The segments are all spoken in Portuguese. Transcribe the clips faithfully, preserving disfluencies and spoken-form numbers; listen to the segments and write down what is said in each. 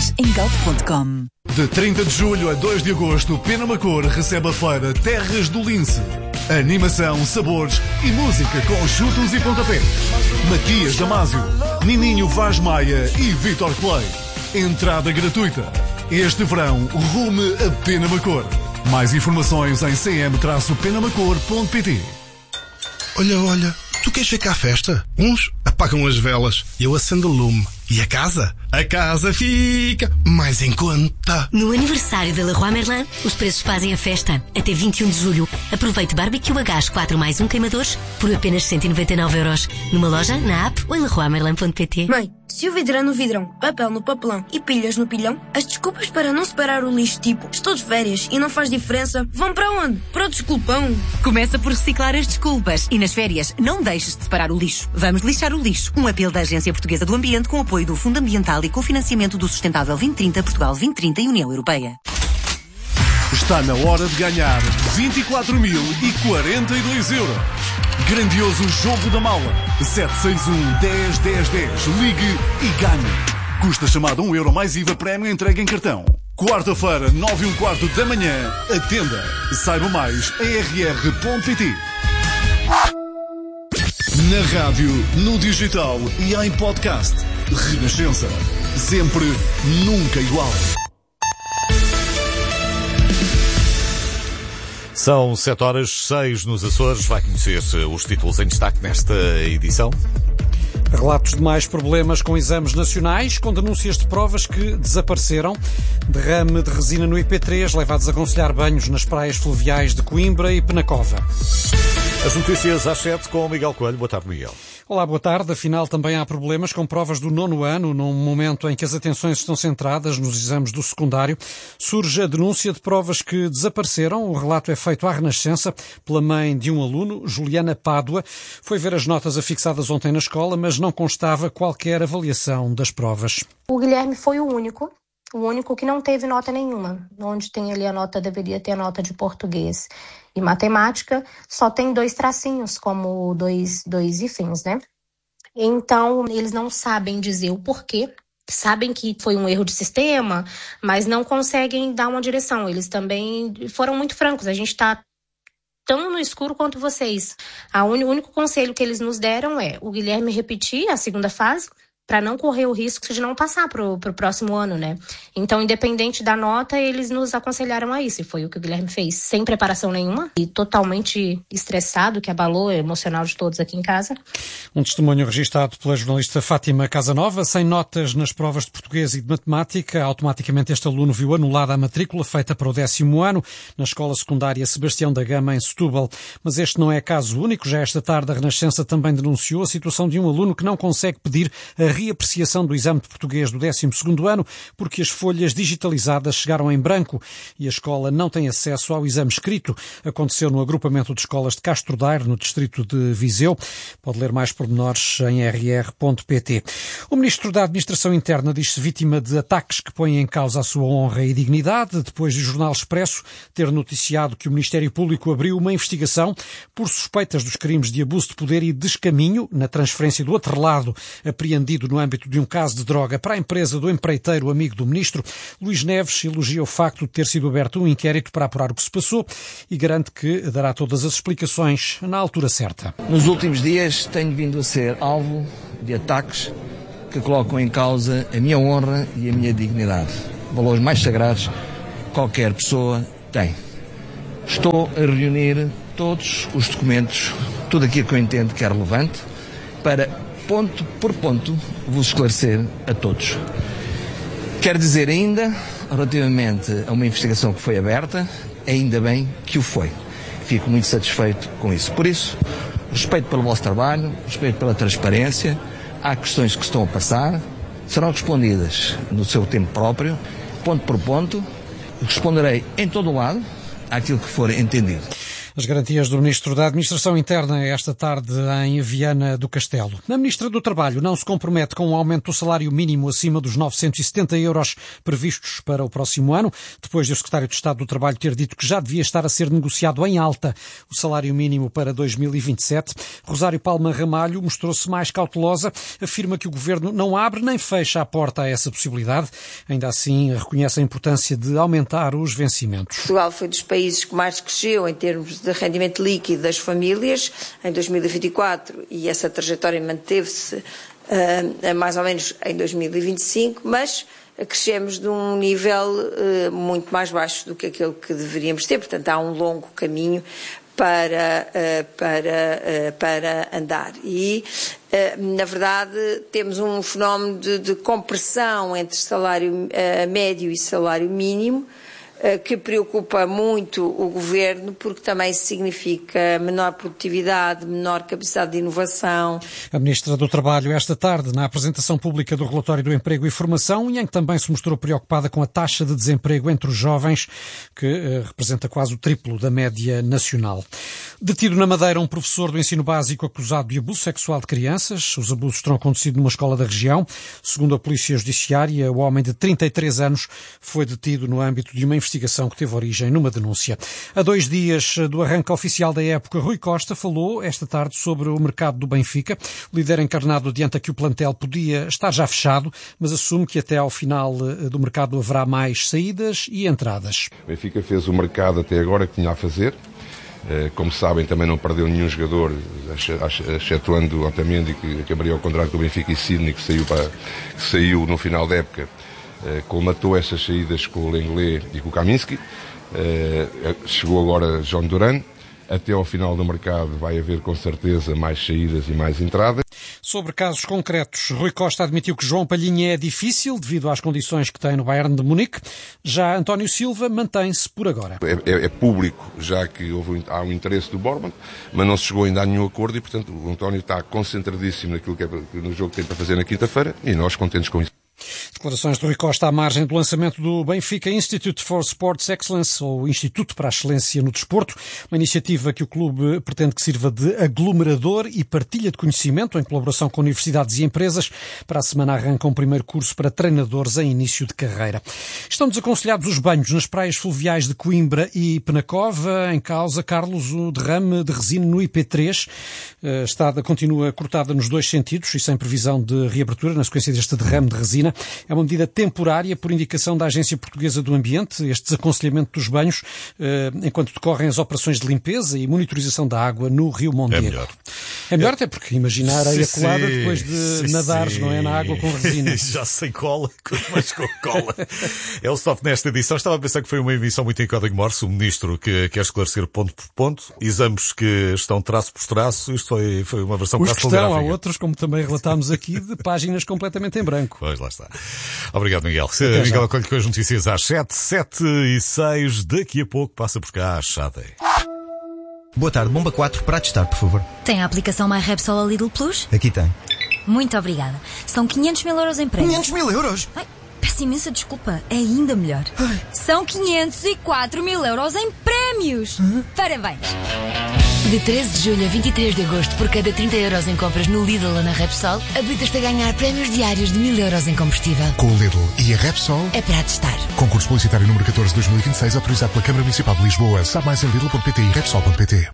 mais em galp ponto com. De trinta de julho a dois de agosto, Penamacor recebe a feira Terras do Lince. Animação, sabores e música com chutos e pontapés. Matias Damasio, Nininho Vaz Maia e Vitor Clay. Entrada gratuita. Este verão, rume a Penamacor. Mais informações em c m traço penamacor ponto p t. Olha, olha, tu queres ver cá a festa? Uns apagam as velas, eu acendo o lume. E a casa? A casa fica mais em conta. No aniversário da Leroy Merlin, os preços fazem a festa. Até vinte e um de julho. Aproveite barbecue a gás quatro mais um queimadores por apenas cento e noventa e nove euros. Numa loja, na app ou em leroy merlin ponto p t. Mãe, se o vidrão no vidrão, papel no papelão e pilhas no pilhão, as desculpas para não separar o lixo tipo estou de férias e não faz diferença, vão para onde? Para o desculpão. Começa por reciclar as desculpas e nas férias não deixes de separar o lixo. Vamos lixar o lixo. Um apelo da Agência Portuguesa do Ambiente com apoio do Fundo Ambiental e cofinanciamento do Sustentável vinte trinta, Portugal vinte trinta e União Europeia. Está na hora de ganhar vinte e quatro mil e quarenta e dois euros. Grandioso jogo da mala. sete seis um, dez, dez, dez. Ligue e ganhe. Custa chamada um euro mais I V A prémio entregue em cartão. Quarta-feira, nove e um quarto da manhã. Atenda. Saiba mais em r r ponto p t. Na rádio, no digital e em podcast. Renascença. Sempre, nunca igual. São sete horas, seis nos Açores. Vai conhecer os títulos em destaque nesta edição. Relatos de mais problemas com exames nacionais, com denúncias de provas que desapareceram. Derrame de resina no I P três leva a desaconselhar banhos nas praias fluviais de Coimbra e Penacova. As notícias às sete com o Miguel Coelho. Boa tarde, Miguel. Olá, boa tarde. Afinal, também há problemas com provas do nono ano, num momento em que as atenções estão centradas nos exames do secundário. Surge a denúncia de provas que desapareceram. O relato é feito à Renascença pela mãe de um aluno, Juliana Pádua. Foi ver as notas afixadas ontem na escola, mas não constava qualquer avaliação das provas. O Guilherme foi o único, o único que não teve nota nenhuma. Onde tem ali a nota, deveria ter a nota de português e matemática, só tem dois tracinhos, como dois, dois hífens, né? Então, eles não sabem dizer o porquê, sabem que foi um erro de sistema, mas não conseguem dar uma direção. Eles também foram muito francos, a gente está tão no escuro quanto vocês. A un... O único conselho que eles nos deram é o Guilherme repetir a segunda fase, para não correr o risco de não passar para o próximo ano, né? Então, independente da nota, eles nos aconselharam a isso. E foi o que o Guilherme fez, sem preparação nenhuma e totalmente estressado, que abalou o emocional de todos aqui em casa. Um testemunho registrado pela jornalista Fátima Casanova. Sem notas nas provas de português e de matemática, automaticamente este aluno viu anulada a matrícula feita para o décimo ano na Escola Secundária Sebastião da Gama, em Setúbal. Mas este não é caso único. Já esta tarde a Renascença também denunciou a situação de um aluno que não consegue pedir a reapreciação do exame de português do décimo segundo ano porque as folhas digitalizadas chegaram em branco e a escola não tem acesso ao exame escrito. Aconteceu no agrupamento de escolas de Castro Daire, no distrito de Viseu. Pode ler mais pormenores em r r ponto p t. O ministro da Administração Interna diz-se vítima de ataques que põem em causa a sua honra e dignidade, depois do Jornal Expresso ter noticiado que o Ministério Público abriu uma investigação por suspeitas dos crimes de abuso de poder e descaminho na transferência do atrelado apreendido no âmbito de um caso de droga para a empresa do empreiteiro amigo do ministro. Luís Neves elogia o facto de ter sido aberto um inquérito para apurar o que se passou e garante que dará todas as explicações na altura certa. Nos últimos dias tenho vindo a ser alvo de ataques que colocam em causa a minha honra e a minha dignidade, valores mais sagrados que qualquer pessoa tem. Estou a reunir todos os documentos, tudo aquilo que eu entendo que é relevante, para ponto por ponto vos esclarecer a todos. Quero dizer ainda, relativamente a uma investigação que foi aberta, ainda bem que o foi. Fico muito satisfeito com isso. Por isso, respeito pelo vosso trabalho, respeito pela transparência, há questões que estão a passar, serão respondidas no seu tempo próprio, ponto por ponto, responderei em todo o lado àquilo que for entendido. As garantias do Ministro da Administração Interna esta tarde em Viana do Castelo. A Ministra do Trabalho não se compromete com um aumento do salário mínimo acima dos novecentos e setenta euros previstos para o próximo ano, depois de o Secretário de Estado do Trabalho ter dito que já devia estar a ser negociado em alta o salário mínimo para dois mil e vinte e sete. Rosário Palma Ramalho mostrou-se mais cautelosa, afirma que o Governo não abre nem fecha a porta a essa possibilidade. Ainda assim, reconhece a importância de aumentar os vencimentos. Portugal foi dos países que mais cresceu em termos de rendimento líquido das famílias em dois mil e vinte e quatro e essa trajetória manteve-se uh, mais ou menos em dois mil e vinte e cinco, mas crescemos de um nível uh, muito mais baixo do que aquele que deveríamos ter, portanto há um longo caminho para, uh, para, uh, para andar. E, uh, na verdade, temos um fenómeno de, de compressão entre salário uh, médio e salário mínimo, que preocupa muito o Governo, porque também significa menor produtividade, menor capacidade de inovação. A Ministra do Trabalho, esta tarde, na apresentação pública do Relatório do Emprego e Formação, e em que também se mostrou preocupada com a taxa de desemprego entre os jovens, que eh, representa quase o triplo da média nacional. Detido na Madeira um professor do ensino básico acusado de abuso sexual de crianças. Os abusos terão acontecido numa escola da região. Segundo a Polícia Judiciária, o homem de trinta e três anos foi detido no âmbito de uma investigação que teve origem numa denúncia. A dois dias do arranque oficial da época, Rui Costa falou esta tarde sobre o mercado do Benfica. O líder encarnado adianta que o plantel podia estar já fechado, mas assume que até ao final do mercado haverá mais saídas e entradas. O Benfica fez o mercado até agora que tinha a fazer. Como sabem, também não perdeu nenhum jogador, excetuando Otamendi, que acabaria o contrato do Benfica, e Sidney, que saiu, para, que saiu no final da época. Colmatou essas saídas com o Lenglet e com o Kaminski. Chegou agora João Duran. Até ao final do mercado vai haver com certeza mais saídas e mais entradas. Sobre casos concretos, Rui Costa admitiu que João Palhinha é difícil devido às condições que tem no Bayern de Munique. Já António Silva mantém-se por agora. É, é, é público, já que houve, há um interesse do Bournemouth, mas não se chegou ainda a nenhum acordo e, portanto, o António está concentradíssimo naquilo que é, no jogo que tem para fazer na quinta-feira e nós contentes com isso. Declarações de Rui Costa à margem do lançamento do Benfica Institute for Sports Excellence, ou Instituto para a Excelência no Desporto, uma iniciativa que o clube pretende que sirva de aglomerador e partilha de conhecimento em colaboração com universidades e empresas. Para a semana arranca um primeiro curso para treinadores em início de carreira. Estão desaconselhados os banhos nas praias fluviais de Coimbra e Penacova. Em causa, Carlos, o derrame de resina no I P três. A estrada continua cortada nos dois sentidos e sem previsão de reabertura na sequência deste derrame de resina. É uma medida temporária por indicação da Agência Portuguesa do Ambiente, este desaconselhamento dos banhos, eh, enquanto decorrem as operações de limpeza e monitorização da água no Rio Mondego. É melhor. É melhor até porque imaginar a sim, eiaculada sim, depois de sim, nadares, sim. não é? Na água com resina. Já sem cola, quanto mais com cola. É o stop nesta edição. Estava a pensar que foi uma emissão muito em código Morse. O ministro que quer esclarecer ponto por ponto. Exames que estão traço por traço. Isto foi, foi uma versão Os quase que estão, telegráfica. há outros, como também relatámos aqui, de páginas completamente em branco. Pois, lá está. Obrigado, Miguel. Até Miguel acolhe com as notícias às sete, sete e seis. Daqui a pouco passa por cá a Xadé. Boa tarde, bomba quatro para testar, por favor. Tem a aplicação My Repsol a Lidl Plus? Aqui tem. Muito obrigada. São quinhentos mil euros em prémios. quinhentos mil euros? Ai, peço imensa desculpa. É ainda melhor. Ai. São quinhentos e quatro mil euros em prémios. Uhum. Parabéns. De treze de julho a vinte e três de agosto, por cada trinta euros em compras no Lidl ou na Repsol, habilitas-te a ganhar prémios diários de mil euros em combustível. Com o Lidl e a Repsol, é para testar. Concurso publicitário número catorze de dois mil e vinte e seis, autorizado pela Câmara Municipal de Lisboa. Sabe mais em lidl ponto pt e repsol ponto pt.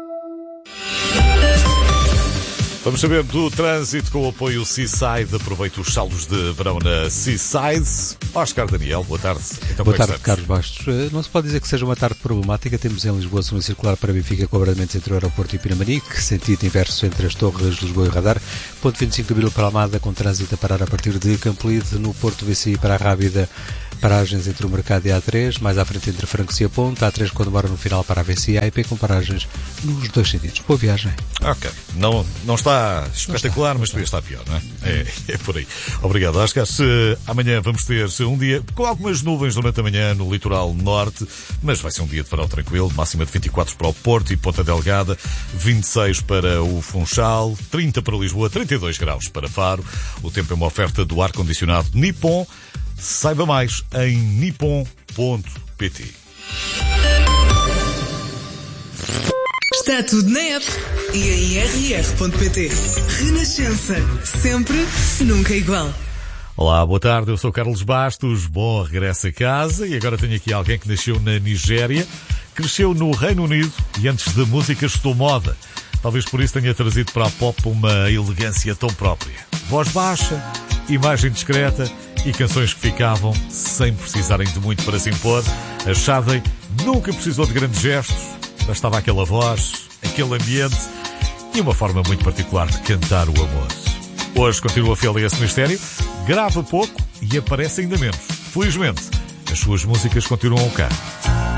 Vamos saber do trânsito com o apoio Seaside. Aproveita os saldos de verão na Seaside. Oscar Daniel, boa tarde. Então, boa tarde, Carlos Bastos. Não se pode dizer que seja uma tarde problemática. Temos em Lisboa zona circular para Benfica com abrandamentos entre o aeroporto e Pinamanique, sentido inverso entre as torres de Lisboa e Radar. Ponto vinte e cinco de Abril para Almada, com trânsito a parar a partir de Campolide. No Porto V C I para a Rábida, paragens entre o Mercado e a A três, mais à frente entre Francos e a Ponte, A três quando mora no final para a V C I, A I P com paragens nos dois sentidos. Boa viagem. Ok. Não, não está espetacular, não está. Mas podia estar pior, não é? É, é por aí. Obrigado, Oscar. Se, amanhã vamos ter um dia com algumas nuvens durante a manhã no litoral norte, mas vai ser um dia de verão tranquilo, máxima de vinte e quatro para o Porto e Ponta Delgada, vinte e seis para o Funchal, trinta para Lisboa, trinta e dois graus para Faro. O tempo é uma oferta do ar-condicionado Nippon. Saiba mais em nippon ponto pt. Está tudo na app e em r r ponto p t. Renascença. Sempre, nunca igual. Olá, boa tarde, eu sou Carlos Bastos, bom regresso a casa e agora tenho aqui alguém que nasceu na Nigéria, cresceu no Reino Unido e antes da música estudou moda. Talvez por isso tenha trazido para a pop uma elegância tão própria. Voz baixa, imagem discreta e canções que ficavam sem precisarem de muito para se impor. A Sade nunca precisou de grandes gestos, bastava aquela voz, aquele ambiente e uma forma muito particular de cantar o amor. Hoje continua fiel a esse mistério, grava pouco e aparece ainda menos. Felizmente, as suas músicas continuam cá.